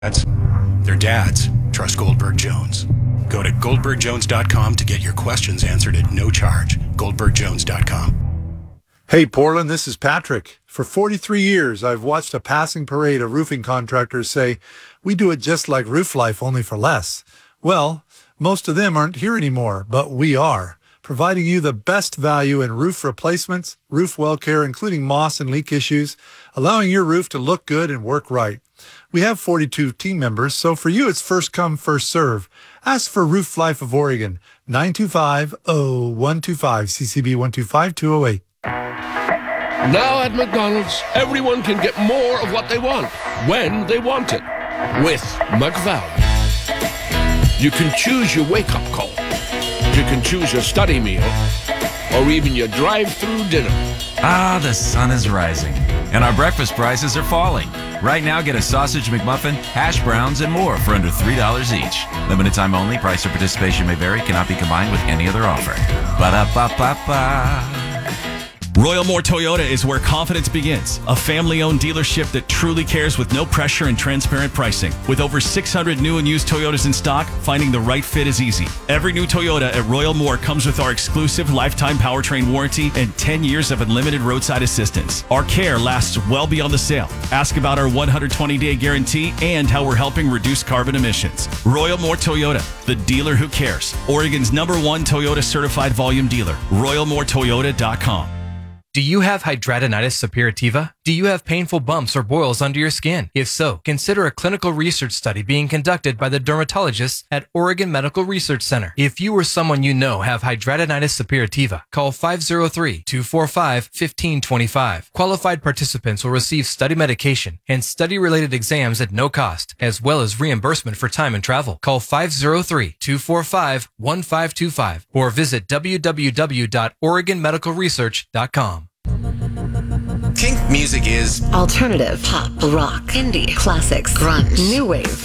Their dads trust Goldberg Jones. Go to goldbergjones.com to get your questions answered at no charge. goldbergjones.com. Hey, Portland, this is Patrick. For 43 years, I've watched a passing parade of roofing contractors say, we do it just like Roof Life, only for less. Well, most of them aren't here anymore, but we are, providing you the best value in roof replacements, roof well care, including moss and leak issues, allowing your roof to look good and work right. We have 42 team members, so for you, it's first come, first serve. Ask for Roof Life of Oregon, 925-0125, CCB 125208. Now at McDonald's, everyone can get more of what they want, when they want it, with McValue. You can choose your wake-up call. You can choose your study meal, or even your drive-through dinner. Ah, the sun is rising, and our breakfast prices are falling. Right now, get a sausage McMuffin, hash browns, and more for under $3 each. Limited time only. Price or participation may vary. Cannot be combined with any other offer. Ba-da-ba-ba-ba. Royal Moore Toyota is where confidence begins. A family-owned dealership that truly cares with no pressure and transparent pricing. With over 600 new and used Toyotas in stock, finding the right fit is easy. Every new Toyota at Royal Moore comes with our exclusive lifetime powertrain warranty and 10 years of unlimited roadside assistance. Our care lasts well beyond the sale. Ask about our 120-day guarantee and how we're helping reduce carbon emissions. Royal Moore Toyota, the dealer who cares. Oregon's #1 Toyota certified volume dealer. RoyalMooreToyota.com. Do you have hidradenitis suppurativa? Do you have painful bumps or boils under your skin? If so, consider a clinical research study being conducted by the dermatologists at Oregon Medical Research Center. If you or someone you know have hidradenitis suppurativa, call 503-245-1525. Qualified participants will receive study medication and study-related exams at no cost, as well as reimbursement for time and travel. Call 503-245-1525 or visit www.oregonmedicalresearch.com. Kink music is alternative, pop, rock, indie, classics, grunge, new wave.